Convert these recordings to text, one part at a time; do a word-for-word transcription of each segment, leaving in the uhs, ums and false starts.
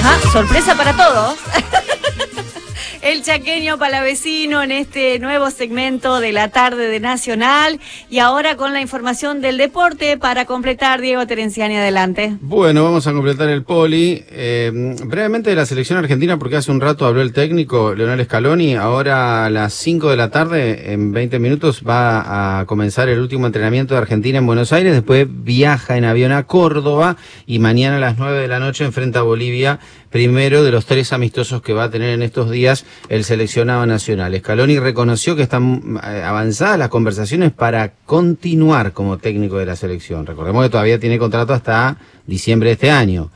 Ajá, sorpresa para todos. El chaqueño palavecino en este nuevo segmento de la tarde de Nacional. Y ahora con la información del deporte para completar, Diego Terenciani, adelante. Bueno, vamos a completar el poli. Eh, brevemente de la selección argentina, porque hace un rato habló el técnico Leonel Scaloni. Ahora a las cinco de la tarde, en veinte minutos, va a comenzar el último entrenamiento de Argentina en Buenos Aires. Después viaja en avión a Córdoba y mañana a las nueve de la noche enfrenta a Bolivia, primero de los tres amistosos que va a tener en estos días el seleccionado nacional. Scaloni reconoció que están avanzadas las conversaciones para continuar como técnico de la selección. Recordemos que todavía tiene contrato hasta diciembre de este año.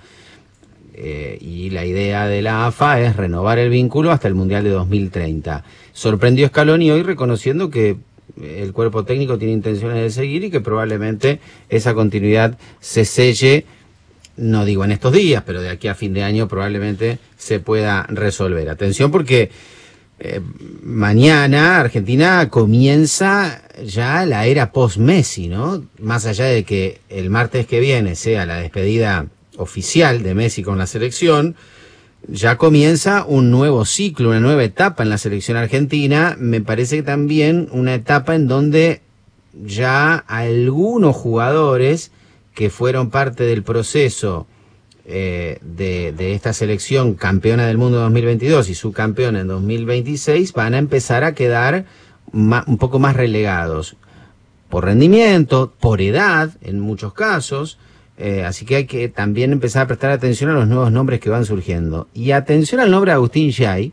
Eh, y la idea de la A F A es renovar el vínculo hasta el Mundial de dos mil treinta. Sorprendió Scaloni hoy reconociendo que el cuerpo técnico tiene intenciones de seguir y que probablemente esa continuidad se selle, no digo en estos días, pero de aquí a fin de año probablemente se pueda resolver. Atención porque eh, mañana Argentina comienza ya la era post-Messi, ¿no? Más allá de que el martes que viene sea la despedida oficial de Messi con la selección, ya comienza un nuevo ciclo, una nueva etapa en la selección argentina. Me parece que también una etapa en donde ya algunos jugadores que fueron parte del proceso eh, de, de esta selección campeona del mundo dos mil veintidós y subcampeona en dos mil veintiséis van a empezar a quedar ma, un poco más relegados por rendimiento, por edad en muchos casos, eh, así que hay que también empezar a prestar atención a los nuevos nombres que van surgiendo. Y atención al nombre de Agustín Yay,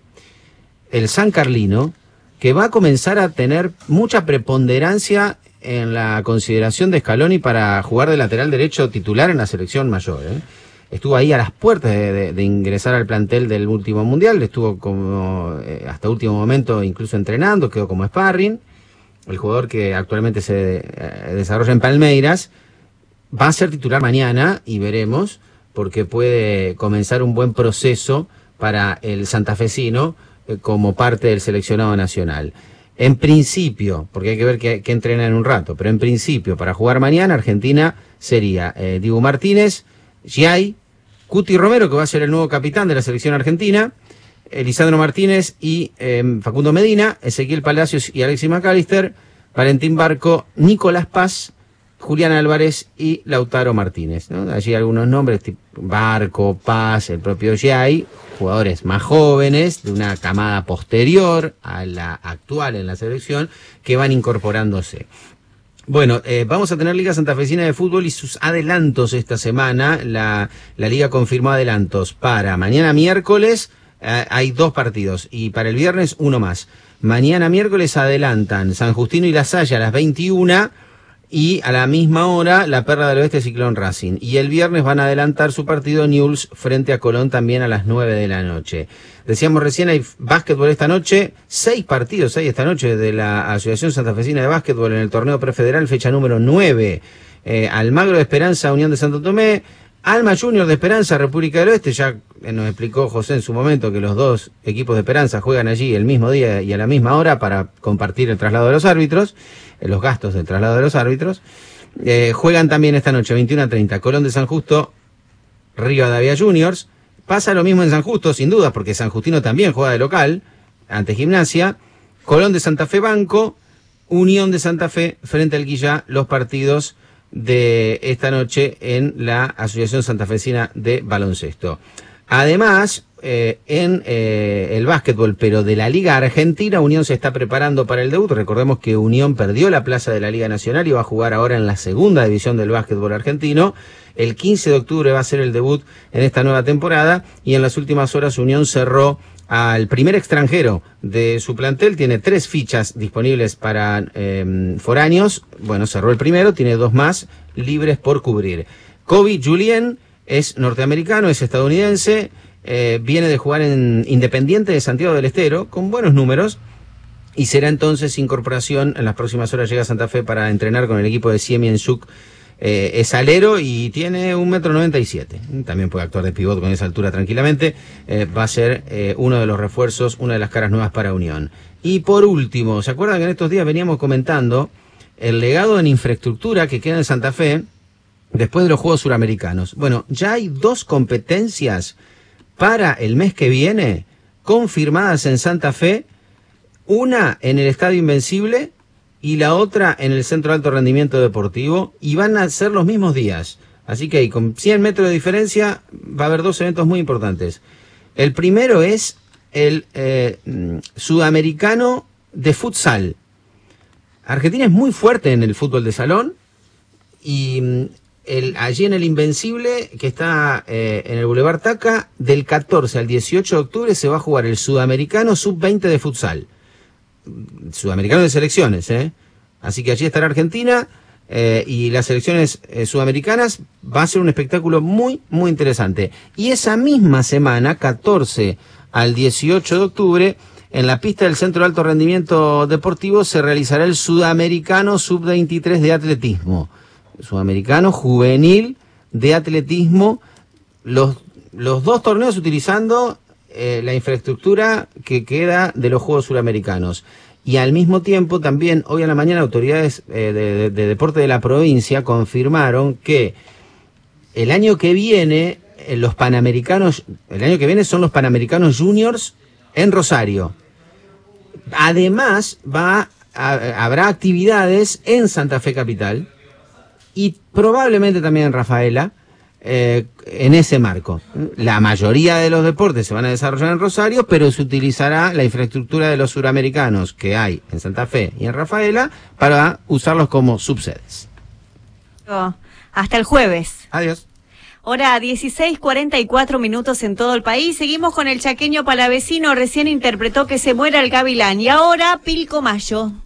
el San Carlino, que va a comenzar a tener mucha preponderancia en la consideración de Scaloni para jugar de lateral derecho titular en la selección mayor, ¿eh? Estuvo ahí a las puertas de, de, de ingresar al plantel del último mundial, estuvo como eh, hasta último momento incluso entrenando, quedó como sparring. El jugador que actualmente se eh, desarrolla en Palmeiras va a ser titular mañana y veremos, porque puede comenzar un buen proceso para el santafesino eh, como parte del seleccionado nacional. En principio, porque hay que ver que, que entrena en un rato, pero en principio, para jugar mañana, Argentina sería eh, Dibu Martínez, Yay, Cuti Romero, que va a ser el nuevo capitán de la selección argentina, eh, Lisandro Martínez y eh, Facundo Medina, Ezequiel Palacios y Alexis McAllister, Valentín Barco, Nicolás Paz, Julián Álvarez y Lautaro Martínez, ¿no? Allí algunos nombres, tipo Barco, Paz, el propio Yay, jugadores más jóvenes, de una camada posterior a la actual en la selección, que van incorporándose. Bueno, eh, vamos a tener Liga Santafesina de Fútbol y sus adelantos esta semana. La, la Liga confirmó adelantos para mañana miércoles, eh, hay dos partidos, y para el viernes uno más. Mañana miércoles adelantan San Justino y La Salle a las veintiuna, y a la misma hora la Perla del Oeste Ciclón Racing. Y el viernes van a adelantar su partido Newell's frente a Colón también a las nueve de la noche. Decíamos recién, hay básquetbol esta noche, seis partidos hay esta noche de la Asociación Santafesina de Básquetbol en el torneo prefederal, fecha número nueve. Eh, Almagro de Esperanza, Unión de Santo Tomé, Alma Junior de Esperanza, República del Oeste. Ya nos explicó José en su momento que los dos equipos de Esperanza juegan allí el mismo día y a la misma hora para compartir el traslado de los árbitros, eh, los gastos del traslado de los árbitros. Eh, juegan también esta noche, veintiuna a treinta, Colón de San Justo, Rivadavia Juniors. Pasa lo mismo en San Justo, sin duda, porque San Justino también juega de local ante Gimnasia. Colón de Santa Fe Banco, Unión de Santa Fe frente al Guillá, los partidos de esta noche en la Asociación Santafesina de Baloncesto. Además, eh, en eh, el básquetbol, pero de la Liga Argentina, Unión se está preparando para el debut. Recordemos que Unión perdió la plaza de la Liga Nacional y va a jugar ahora en la segunda división del básquetbol argentino. El quince de octubre va a ser el debut en esta nueva temporada, y en las últimas horas Unión cerró al primer extranjero de su plantel. Tiene tres fichas disponibles para eh, foráneos. Bueno, cerró el primero, tiene dos más libres por cubrir. Kobe Julien es norteamericano, es estadounidense, eh, viene de jugar en Independiente de Santiago del Estero, con buenos números, y será entonces incorporación. En las próximas horas llega a Santa Fe para entrenar con el equipo de Siemiensuk. Eh, es alero y tiene un metro noventa y siete. También puede actuar de pivot con esa altura tranquilamente. Eh, va a ser eh, uno de los refuerzos, una de las caras nuevas para Unión. Y por último, ¿se acuerdan que en estos días veníamos comentando el legado en infraestructura que queda en Santa Fe después de los Juegos Suramericanos? Bueno, ya hay dos competencias para el mes que viene, confirmadas en Santa Fe, una en el Estadio Invencible y la otra en el Centro de Alto Rendimiento Deportivo, y van a ser los mismos días. Así que con cien metros de diferencia va a haber dos eventos muy importantes. El primero es el eh, sudamericano de futsal. Argentina es muy fuerte en el fútbol de salón, y el, allí en el Invencible, que está eh, en el Boulevard Taca, del catorce al dieciocho de octubre se va a jugar el sudamericano sub veinte de futsal. Sudamericano de selecciones, ¿eh? Así que allí estará Argentina eh, y las selecciones eh, sudamericanas. Va a ser un espectáculo muy, muy interesante. Y esa misma semana, catorce al dieciocho de octubre, en la pista del Centro de Alto Rendimiento Deportivo se realizará el Sudamericano sub veintitrés de atletismo. Sudamericano juvenil de atletismo. Los, los dos torneos utilizando eh, la infraestructura que queda de los Juegos Suramericanos. Y al mismo tiempo también hoy a la mañana autoridades eh, de, de, de deporte de la provincia confirmaron que el año que viene eh, los Panamericanos, el año que viene son los Panamericanos Juniors en Rosario. Además va a, habrá actividades en Santa Fe Capital y probablemente también en Rafaela, eh, en ese marco. La mayoría de los deportes se van a desarrollar en Rosario, pero se utilizará la infraestructura de los suramericanos que hay en Santa Fe y en Rafaela para usarlos como subsedes. Hasta el jueves. Adiós. Hora dieciséis cuarenta y cuatro minutos en todo el país. Seguimos con el chaqueño palavecino. Recién interpretó Que se muera el gavilán. Y ahora Pilcomayo.